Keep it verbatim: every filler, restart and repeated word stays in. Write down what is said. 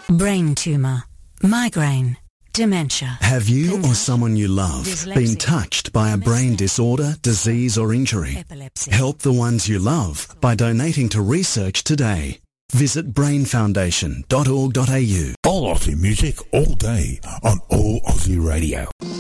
brain tumour, migraine, dementia. Have you or someone you love been touched by a brain disorder, disease or injury? Epilepsy. Help the ones you love by donating to research today. Visit brain foundation dot org dot a u. All Aussie music all day on All Aussie Radio.